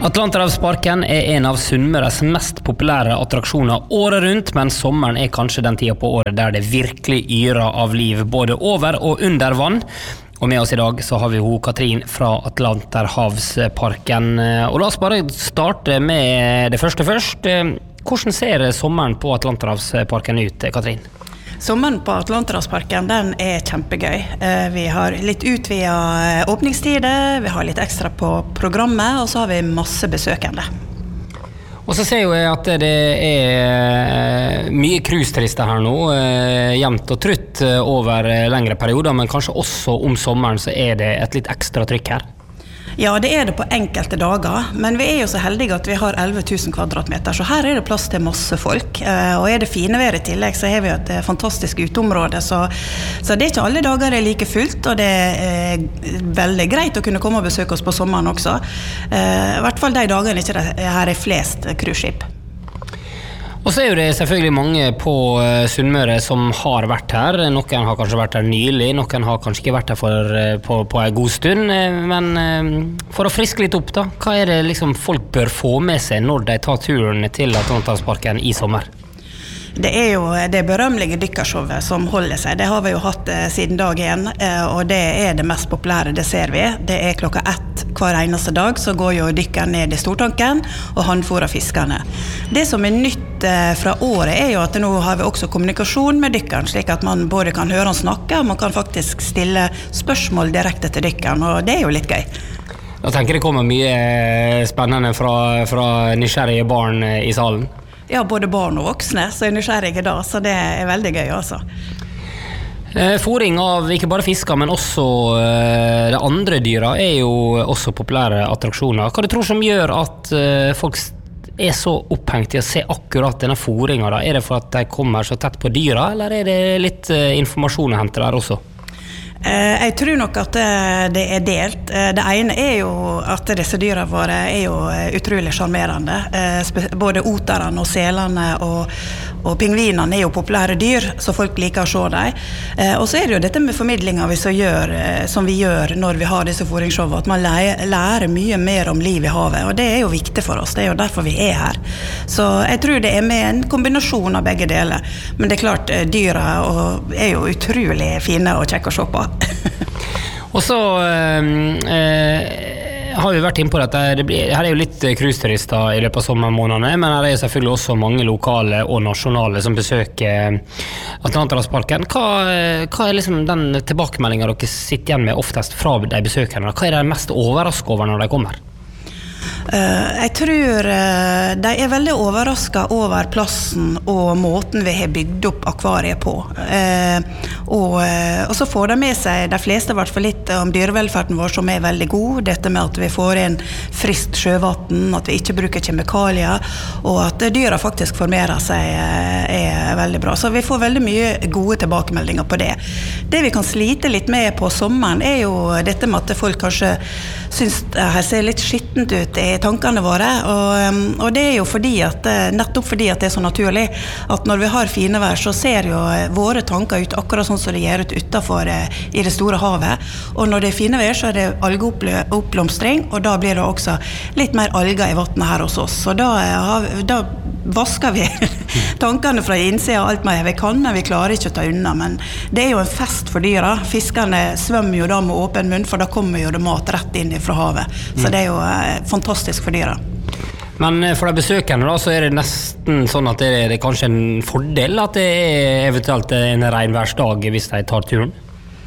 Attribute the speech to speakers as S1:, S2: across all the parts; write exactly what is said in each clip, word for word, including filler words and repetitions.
S1: Atlanterhavsparken er en av Sunnmøres mest populære attraksjoner året rundt, men sommeren er kanskje den tida på året der det virkelig yrer av liv, både over og under vann. Og med oss i dag så har vi ho Katrin fra Atlanterhavsparken. Og la oss bare starte med det første først. Hvordan ser sommeren på Atlanterhavsparken ut, Katrin?
S2: Sommeren på Atlanterhavsparken, den er kjempegøy. Vi har litt utvidet åpningstider, vi har litt ekstra på programmet, og så har vi masse besøkende.
S1: Og så ser jeg at det er mye cruise-turister her nå, jevnt og trutt over lengre perioder, men kanskje også om sommeren så er det et litt ekstra trykk her.
S2: Ja, det er det på enkelte dager, men vi er jo så heldige at vi har elleve tusen kvadratmeter, så her er det plass til masse folk. Og er det fine vær i tillegg, så har vi et fantastisk uteområde, så, så det er ikke alle dager det er like fullt, og det er veldig greit å kunne komme og besøke oss på sommeren også. I hvert fall de dagene ikke det her er flest cruiseskip.
S1: Og så er jo det selvfølgelig mange på Sunnmøre som har vært her. Noen har kanskje vært her nylig, noen har kanskje ikke vært her for, på, på en god stund. Men for å friske litt opp da, hva er det liksom folk bør få med seg når de tar turen til Atlanterhavsparken i sommer?
S2: Det er jo det berømmelige dykkershowet som holder seg. Det har vi jo hatt eh, siden dag én, eh, og det er det mest populære, det ser vi. Det er klokka ett hver eneste dag, så går jo dykkeren ned i stortanken og handfôrer fiskerne. Det som er nytt eh, fra året er jo at nå har vi også kommunikasjon med dykkeren, slik at man både kan høre han snakke, og man kan faktisk stille spørsmål direkte til dykkeren, og det er jo litt gøy.
S1: Jeg tenker det kommer mye spennende fra, fra nysgjerrige barn i salen.
S2: Ja, både barn og voksne, så er nysgjerrige da, så det er veldig gøy altså.
S1: Fôring av ikke bare fisker, men også det andre dyra er jo også populære attraksjoner. Hva du tror som gjør at folk er så opphengt i å se akkurat denne fôringen da? Er det for at de kommer så tett på dyra, eller er det litt informasjon å hente der også?
S2: Jeg tror nok at det er delt. Det ene er jo at disse dyra våre er jo utrolig charmerende. Både oterne og selene og, og pingvinene er jo populære dyr, så folk liker å se dem. Og så er det jo dette med formidlinger vi så gjør, som vi gjør når vi har disse fôringshowene, at man lærer mye mer om liv i havet, og det er jo viktig for oss. Det er jo derfor vi er her. Så jeg tror det er med en kombinasjon av begge deler. Men det er klart, dyra er jo utrolig fine og kjekke å se på.
S1: Og så eh, har vi vært inne på dette. Det blir, her er jo litt cruise-turister i løpet av sommermånedene, men her er selvfølgelig også mange lokale og nasjonale som besøker Atlanterhavsparken. Hva, hva er liksom den tilbakemeldingen dere sitter igjen med oftest fra de besøkerne? Hva er det mest overrasket over når de kommer?
S2: Uh, jeg tror uh, de er veldig overrasket over plassen og måten vi har bygd opp akvariet på. Uh, og, uh, og så får de med seg, de fleste i hvert fall litt om dyrevelferden vår som er veldig god. Dette med at vi får inn friskt sjøvann, at vi ikke bruker kjemikalier, og at dyra faktisk formerer seg uh, er veldig bra. Så vi får veldig mye gode tilbakemeldinger på det. Det vi kan slite litt med på sommeren er jo dette med at folk kanskje synes det her ser litt skittent ut i tankene våre, og, og det er jo fordi at, nettopp fordi at det er så naturlig at når vi har fine vær, så ser jo våre tanker ut akkurat sånn som det gjør ut utenfor i det store havet, og når det er fine vær så er det algeoppblomstring, og da blir det også litt mer alger i vannet her hos oss, så da, da vasker vi tankene fra innsida og alt vi kan, men vi klarer ikke å ta unna, men det er jo en fest for dyra. Fiskerne svømmer jo da med åpen munn, for da kommer jo det mat rett inn fra havet, så det er jo fantastisk for dyra.
S1: Men for de besøkende da, så er det nesten sånn at det er, det er kanskje en fordel at det er eventuelt en regnværsdag hvis de tar turen?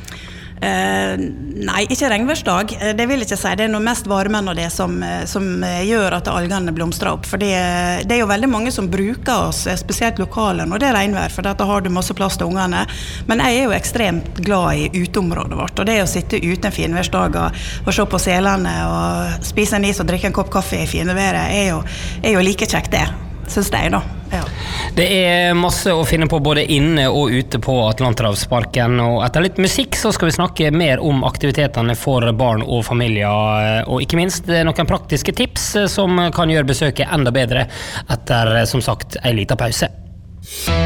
S2: Uh, nei, ikke regnværsdag, det vil jeg ikke si. Det er noe mest varmen og det som, som gjør at algene blomstrer opp, for det, det er jo veldig mange som bruker oss, spesielt lokale når det er regnvær, for da har du masse plass til ungene, men jeg er jo ekstremt glad i uteområdet vårt, og det å sitte uten finværsdager og se på selene og spise en is og drikke en kopp kaffe i fineværet er jo, er jo like kjekt det, synes jeg da. Ja.
S1: Det er masse å finne på både inne og ute på Atlanterhavsparken, og etter litt musikk så skal vi snakke mer om aktivitetene for barn og familier, og ikke minst noen praktiske tips som kan gjøre besøket enda bedre etter, som sagt, en liten pause.